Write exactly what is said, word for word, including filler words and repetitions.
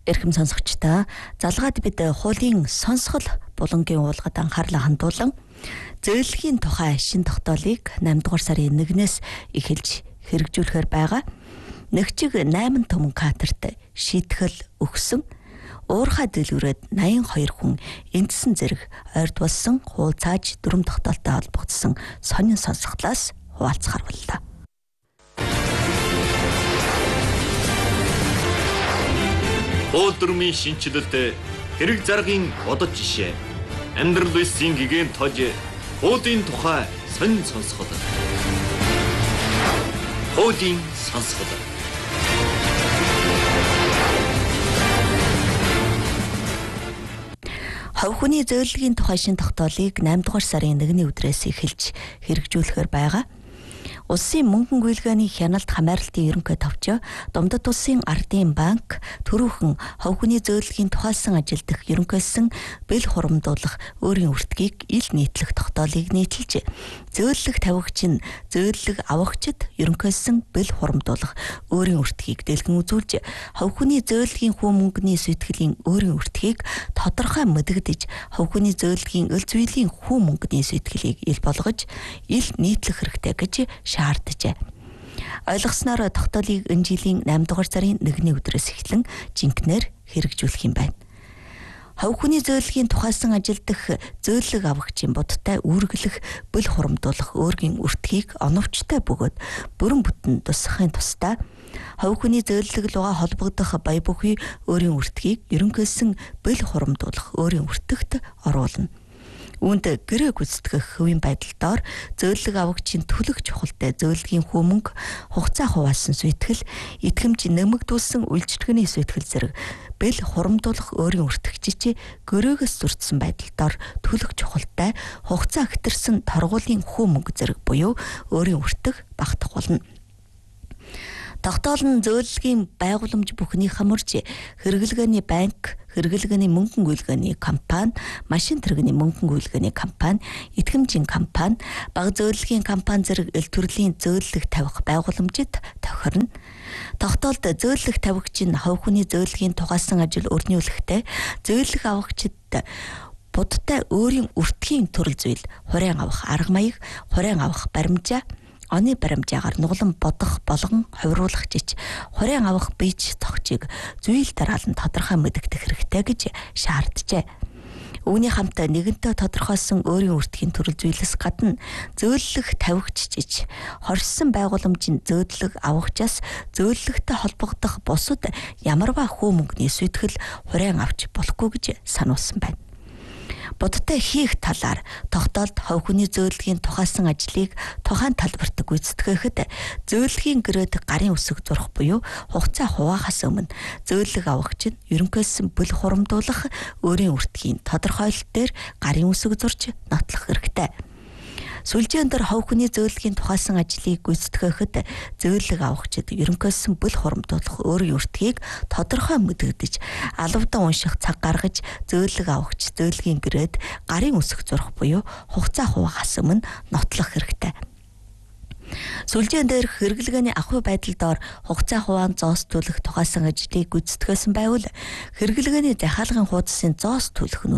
Эрхэм сонсогчдоо залгаад бид хуулийн сонсгол булангийн уулгад анхаарлаа хандуулан зөөлхийн тухай шин тогтоолыг найман дугаар сарын нэгнээс эхэлж хэрэгжүүлэхээр байгаа. Нэгчиг найман түмэн катерт шийтгэл өгсөн уурхай дэлгүүрээд наян хоёр хүн эндсэн зэрэг ойрд болсон хуулцааж дүрм тогтоолтой холбогдсон сонин сонсголоос хуваалцахаар боллоо. Хууль дүрмийн шинжилэлд хэрэг заргын бодож жишээ амьдрал үеийн гэгээн тож хуулийн тухай сонин сонсгол. Хуулийн сонсгол. Хувь хүний зөөлрийн тухай шин тогтоолыг найман дугаар сарын нэгний өдрөөс эхэлж хэрэгжүүлэхээр байгаа. Улсын мөнгөн гүйлгээний хяналт хамааралтын ерөнхий товчоо Думдад улсын ардын банк түрүүхэн хувь хүний зөөлрийн тухайлсан ажилдах ерөнхийсэн бэл хурамдуулах өөрийн үртгийг ил нийтлэх тогтоолыг нийтэлж зөөллөх тавигч нь зөөллөг авагчид ерөнхийсэн бэл хурамдуулах өөрийн үртгийг дэлгэн үзүүлж хувь хүний зөөлрийн хүү мөнгөний сэтгэлийн өөрийн үртгийг тодорхой мэдэгдэж хувь хүний зөөлрийн өл зүйлийн хүү мөнгөний сэтгэлийг ил болгож ил нийтлэх хэрэгтэй гэж шаарджээ. Ойлгосноор тогтоолыг энэ жилийн найман дугаар сарын нэгний өдрөөс эхлэн жинкнэр хэрэгжүүлэх юм байна. Хувь хүний зөөлрийн тухайлсан ажилдах зөөллөг авагчийн будтай үүргэлэх бэл хурамдуулах өөрийн үртгийг оновчтой бөгөөд бүрэн бүтэн тусахын тусдаа хувь хүний зөөллөг луга холбогдох бая бүхий өөрийн үртгийг ерөнхийсэн бэл хурамдуулах өөрийн үртэгт оруулна. Үүнд гэрээ гүйцэтгэх хувийн байдал доор зөөллөг авагчийн төлөх чухалтай зөөллөгийн хүмүүнг хугацаа хуваасан сүйтгэл, итгэмж нэмэгдүүлсэн үйлчлэгээний сүйтгэл зэрэг бэл хурамдуулах өөрийн үртгэгчид гөрөөгөөс зурцсан байдал доор төлөх чухалтай хугацаа хэтэрсэн торгуулийн хүмүүнг зэрэг буюу өөрийн үртэг багтах болно. Тогтоол нь зөөллөгийн байгууламж бүхний хамарч хэрэглгээний банк, хэрэглгээний мөнгөн гүйлгээний компани, машин тэрэгний мөнгөн гүйлгээний компани, итгэмжийн компани, бага зөөллөгийн компани зэрэг эл төрлийн зөөллөг тавих байгууламжид тохирно. Тогтоолд зөөллөг тавигч нь хувь хүний зөөллөгийн тухайлсан ажил өрнүүлэхдээ зөөллөг авагчид будтай өөрийн үртгийн төрөл зүйл, хураан авах арга маяг, хураан авах баримжаа, оны баримжаагаар нуглан бодох болгон хувируулах жич хураан авах бийж тогчийг зүйл дараалан тодорхой мэдэгдэх хэрэгтэй гэж шаарджээ. Үүний хамт нэгэнтээ тодорхойлсон өөрийн үртгийн төрөл зүйлээс гадна зөөллөх тавигч жич хорссон байгууламжийн зөөдлөг авахчаас зөөллөгтэй холбогдох бусад ямарваа хүү мөнгөний сүйтгэл хураан авч болохгүй гэж сануулсан байна. Будтай хийх талаар тогтоолд хувь хүний зөөллөгийн тухайлсан ажлыг тухайн талбарт гүйцэтгэхэд зөөллөгийн гэрээд гарын үсэг зурх буюу хугацаа хуваахаас өмнө зөөллөг авагч нь ерөнхийсэн бэл хурамдуулах өөрийн үртгийн тодорхойлолт дээр гарын үсэг зурж нотлох хэрэгтэй. Сүлжээн дээр хувь хүний зөөллөгийн тухайлсан ажлыг гүйцэтгэхэд зөөллөг авагчид ерөнхийсэн бэл хурамдуулах өөрийн үртгийг тодорхой мэдэгдэж алавдан унших цаг гаргаж зөөллөг авагч зөөллөгийн гэрээд гарын үсэг зурх буюу хугацаа хуваахаас өмнө нотлох хэрэгтэй. Сүлжээн дээр хэрэглгээний ахуй байдал доор хугацаа хуваан зоос төлөх тухайлсан ажлыг гүйцэтгэсэн байвал хэрэглгээний захиалгын хуудасын зоос төлөх нь